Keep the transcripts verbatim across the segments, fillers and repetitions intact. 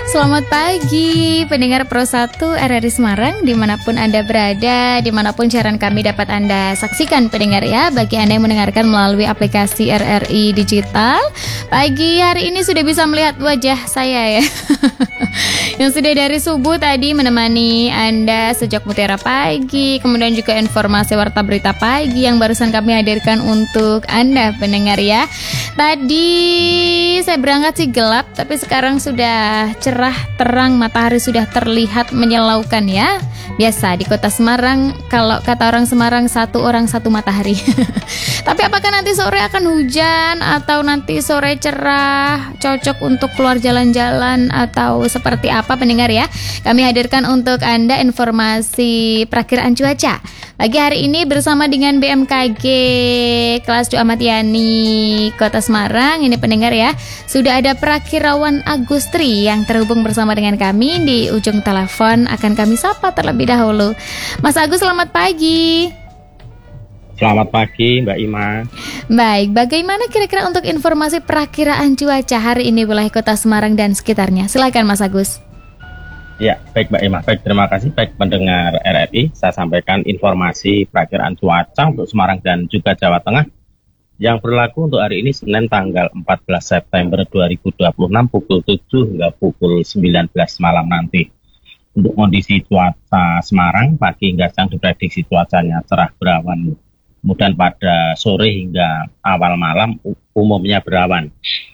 Selamat pagi pendengar Pro satu R R I Semarang, dimanapun Anda berada, dimanapun siaran kami dapat Anda saksikan pendengar ya. Bagi Anda yang mendengarkan melalui aplikasi R R I Digital, pagi hari ini sudah bisa melihat wajah saya ya yang sudah dari subuh tadi menemani Anda sejak Mutiara Pagi, kemudian juga informasi warta berita pagi yang barusan kami hadirkan untuk Anda pendengar ya. Tadi saya berangkat sih gelap, tapi sekarang sudah cerah terang, matahari sudah terlihat menyilaukan ya. Biasa di kota Semarang, kalau kata orang Semarang, satu orang satu matahari. Tapi apakah nanti sore akan hujan atau nanti sore cerah, cocok untuk keluar jalan-jalan atau seperti apa pendengar ya? Kami hadirkan untuk Anda informasi perakiraan cuaca pagi hari ini bersama dengan B M K G kelas dua Ahmad Yani Kota Semarang. Ini pendengar ya, sudah ada Prakirawan Agustri yang terhubung bersama dengan kami di ujung telepon. Akan kami sapa terlebih dahulu. Mas Agus, selamat pagi. Selamat pagi Mbak Ima. Baik, bagaimana kira-kira untuk informasi perakiraan cuaca hari ini wilayah Kota Semarang dan sekitarnya? Silakan Mas Agus. Ya, baik Mbak Ima. Baik, terima kasih. Baik pendengar R R I, saya sampaikan informasi perakiraan cuaca untuk Semarang dan juga Jawa Tengah yang berlaku untuk hari ini Senin tanggal empat belas September dua ribu dua puluh enam pukul tujuh hingga pukul sembilan belas malam nanti. Untuk kondisi cuaca Semarang, pagi hingga siang diprediksi cuacanya cerah berawan. Kemudian pada sore hingga awal malam umumnya berawan.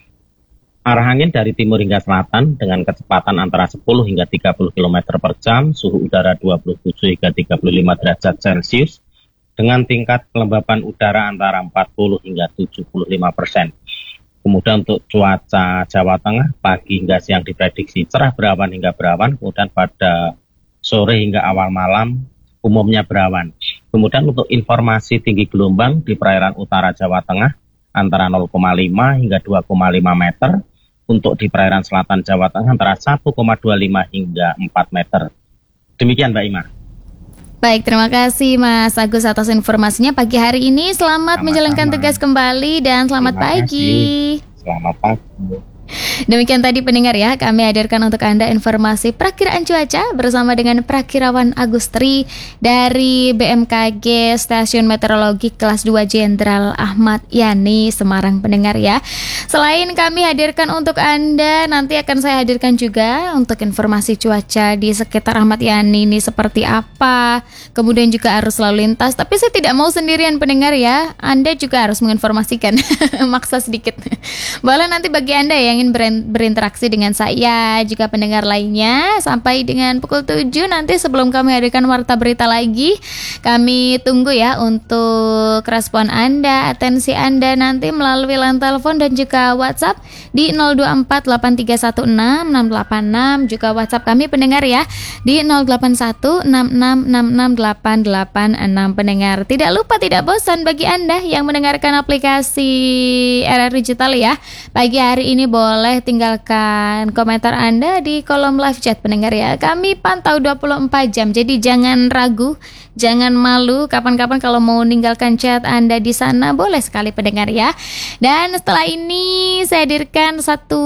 Arah angin dari timur hingga selatan dengan kecepatan antara sepuluh hingga tiga puluh kilometer per jam, suhu udara dua puluh tujuh hingga tiga puluh lima derajat Celcius, dengan tingkat kelembapan udara antara empat puluh hingga tujuh puluh lima persen. Kemudian untuk cuaca Jawa Tengah, pagi hingga siang diprediksi cerah berawan hingga berawan, kemudian pada sore hingga awal malam umumnya berawan. Kemudian untuk informasi tinggi gelombang di perairan utara Jawa Tengah antara nol koma lima hingga dua koma lima meter, untuk di perairan selatan Jawa Tengah antara satu koma dua lima hingga empat meter. Demikian Mbak Ima. Baik, terima kasih Mas Agus atas informasinya pagi hari ini. Selamat Sama-sama. menjalankan tugas kembali dan selamat terima pagi. Kasih. Selamat pagi. Demikian tadi pendengar ya, kami hadirkan untuk Anda informasi perakiraan cuaca bersama dengan Prakirawan Agustri dari B M K G Stasiun Meteorologi Kelas dua Jenderal Ahmad Yani Semarang pendengar ya. Selain kami hadirkan untuk Anda, nanti akan saya hadirkan juga untuk informasi cuaca di sekitar Ahmad Yani ini seperti apa, kemudian juga arus lalu lintas. Tapi saya tidak mau sendirian pendengar ya, Anda juga harus menginformasikan. Maksa sedikit. Boleh nanti bagi Anda ya ingin berinteraksi dengan saya juga pendengar lainnya sampai dengan pukul tujuh nanti sebelum kami hadirkan warta berita lagi. Kami tunggu ya untuk respon Anda, atensi Anda nanti melalui line telepon dan juga WhatsApp di nol dua empat delapan tiga satu enam enam delapan enam, juga WhatsApp kami pendengar ya di nol delapan satu enam enam enam enam delapan delapan enam pendengar. Tidak lupa, tidak bosan bagi Anda yang mendengarkan aplikasi R R I Digital ya. Pagi hari ini boleh tinggalkan komentar Anda di kolom live chat pendengar ya. Kami pantau dua puluh empat jam, jadi jangan ragu, jangan malu. Kapan-kapan kalau mau meninggalkan chat Anda di sana boleh sekali pendengar ya. Dan setelah ini saya hadirkan satu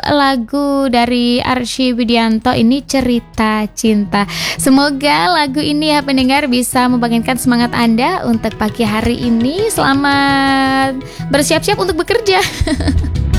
lagu dari Arsy Widianto, ini Cerita Cinta. Semoga lagu ini ya pendengar bisa membangkitkan semangat Anda untuk pagi hari ini. Selamat bersiap-siap untuk bekerja.